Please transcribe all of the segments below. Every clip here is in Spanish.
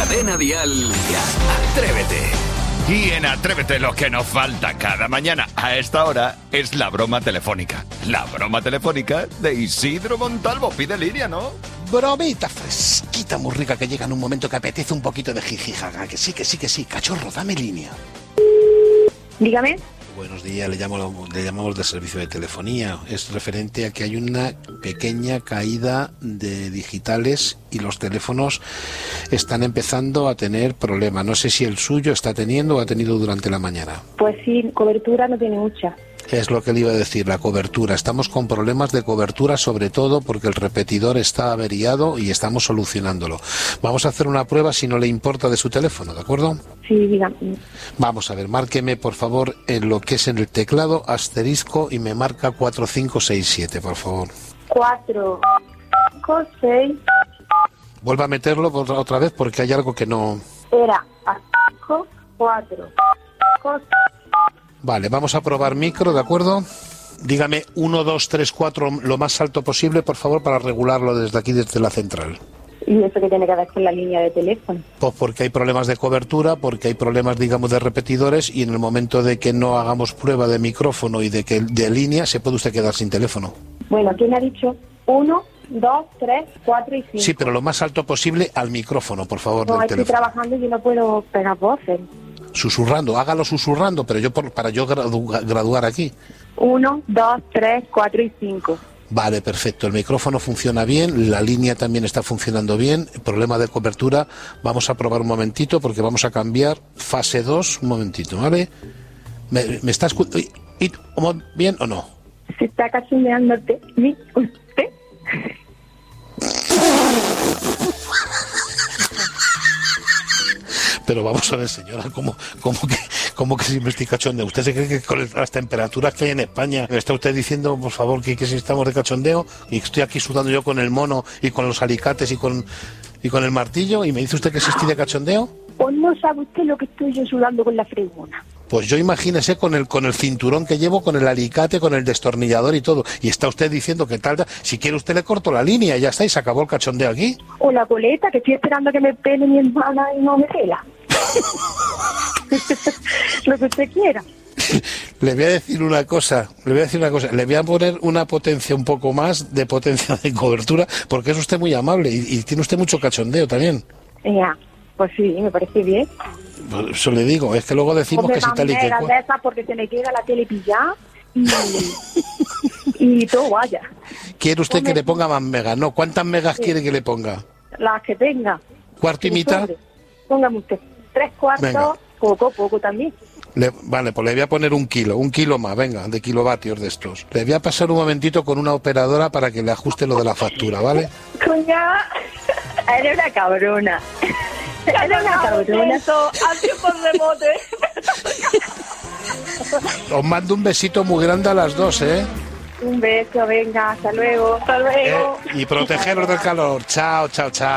Cadena Dial, Atrévete. Y en Atrévete lo que nos falta cada mañana a esta hora es la broma telefónica. La broma telefónica de Isidro Montalvo. Pide línea, ¿no? Bromita fresquita, muy rica, que llega en un momento que apetece un poquito de jijijaga. Que sí. Cachorro, dame línea. Dígame. Buenos días, le llamamos del servicio de telefonía. Es referente a que hay una pequeña caída de digitales y los teléfonos están empezando a tener problemas. No sé si el suyo está teniendo o ha tenido durante la mañana. Pues sí, cobertura no tiene mucha. Es lo que le iba a decir, la cobertura. Estamos con problemas de cobertura, sobre todo porque el repetidor está averiado y estamos solucionándolo. Vamos a hacer una prueba, si no le importa, de su teléfono, ¿de acuerdo? Sí, dígame. Vamos a ver, márqueme, por favor, en lo que es en el teclado, asterisco, y me marca 4567, por favor. 4, 5, 6... Vuelva a meterlo otra vez porque hay algo que no... Era asterisco, 4, 5... Vale, vamos a probar micro, ¿de acuerdo? Dígame 1, 2, 3, 4 lo más alto posible, por favor, para regularlo desde aquí, desde la central. ¿Y eso qué tiene que ver con la línea de teléfono? Pues porque hay problemas de cobertura, porque hay problemas, digamos, de repetidores, y en el momento de que no hagamos prueba de micrófono y de línea, se puede usted quedar sin teléfono. Bueno, ¿quién ha dicho? 1, 2, 3, 4 y 5. Sí, pero lo más alto posible al micrófono, por favor, No, del estoy teléfono. trabajando y yo no puedo pegar voces. Susurrando, hágalo susurrando, pero yo para yo graduar aquí. 1, 2, 3, 4 y 5. Vale, perfecto. El micrófono funciona bien, la línea también está funcionando bien. El problema de cobertura, vamos a probar un momentito porque vamos a cambiar fase 2. Un momentito, ¿vale? ¿Me está escuchando bien o no? ¿Se está cachondeándote usted? Pero vamos a ver, señora, ¿cómo que si me estoy cachondeo? ¿Usted se cree que con las temperaturas que hay en España me está usted diciendo, por favor, que si estamos de cachondeo y estoy aquí sudando yo con el mono y con los alicates y con el martillo y me dice usted que si estoy de cachondeo? Pues no sabe usted lo que estoy yo sudando con la fregona. Pues yo imagínese con el cinturón que llevo, con el alicate, con el destornillador y todo. Y está usted diciendo que tal, si quiere usted le corto la línea y ya está, y se acabó el cachondeo aquí. O la coleta, que estoy esperando que me pele mi hermana y no me pela. Lo que usted quiera. Le voy a decir una cosa, le voy a poner una potencia un poco más de potencia de cobertura, porque es usted muy amable y tiene usted mucho cachondeo también. Ya, pues sí, me parece bien. Eso le digo, es que luego decimos Ponme que si tal y que... de esas porque se me queda la tele pillada y todo vaya. ¿Quiere usted que le ponga más megas? No, ¿cuántas megas quiere que le ponga? Las que tenga. ¿Cuarto y mitad? Póngame usted 3 cuartos, Venga. poco también. Vale, pues le voy a poner un kilo más, venga, de kilovatios de estos. Le voy a pasar un momentito con una operadora para que le ajuste lo de la factura, ¿vale? Coña, eres una cabrona. Eres una cabrona. Así por rebote. Os mando un besito muy grande a las dos, ¿eh? Un beso, venga, hasta luego. Hasta luego. Y protegeros del calor. Chao.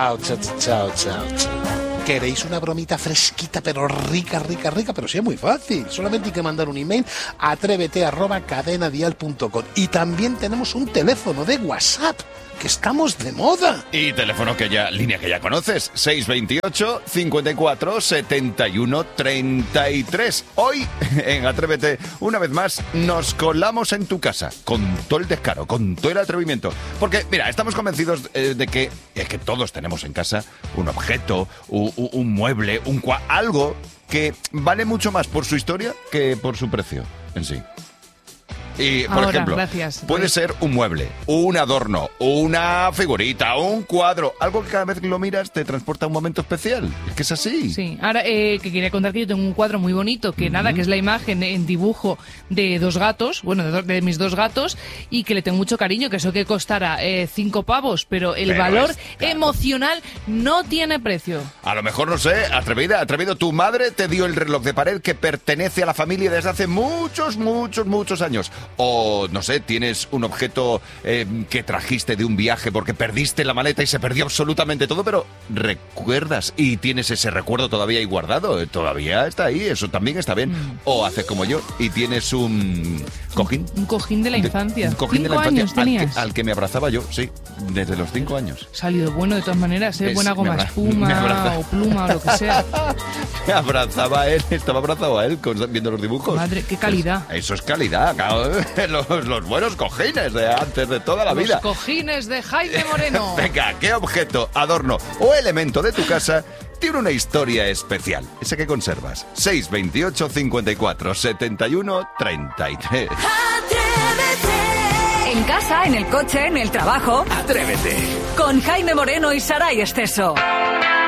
¿Queréis una bromita fresquita, pero rica? Pero sí es muy fácil. Solamente hay que mandar un email a atrévete@cadenadial.com. Y también tenemos un teléfono de WhatsApp, que estamos de moda. Y teléfono línea que ya conoces, 628 54 71 33. Hoy, en Atrévete, una vez más, nos colamos en tu casa, con todo el descaro, con todo el atrevimiento. Porque, mira, estamos convencidos de que todos tenemos en casa un objeto, un mueble, algo que vale mucho más por su historia que por su precio en sí. Y, por ejemplo, puede ser un mueble, un adorno, una figurita, un cuadro, algo que cada vez que lo miras te transporta a un momento especial. Es que es así. Sí, ahora que quería contar que yo tengo un cuadro muy bonito, que que es la imagen en dibujo de dos gatos, de mis dos gatos, y que le tengo mucho cariño, que eso que costará 5 pavos, pero el valor emocional no tiene precio. A lo mejor, no sé, atrevido, tu madre te dio el reloj de pared que pertenece a la familia desde hace muchos años. O, no sé, tienes un objeto que trajiste de un viaje porque perdiste la maleta y se perdió absolutamente todo, pero recuerdas y tienes ese recuerdo todavía ahí guardado. Todavía está ahí, eso también está bien. O haces como yo y tienes un cojín. Un cojín de la infancia. Un cojín de la 5 infancia años tenías. al que me abrazaba yo, sí, desde los 5 años. Salido bueno de todas maneras, buena goma me espuma o pluma o lo que sea. Me abrazaba a él, estaba abrazado a él viendo los dibujos. Madre, qué calidad. Eso es calidad, claro. Los buenos cojines de antes de toda la vida. Los cojines de Jaime Moreno. Venga, ¿qué objeto, adorno o elemento de tu casa tiene una historia especial? Ese que conservas. 628 54 71 33. En casa, en el coche, en el trabajo. Atrévete. Con Jaime Moreno y Saray Esteso.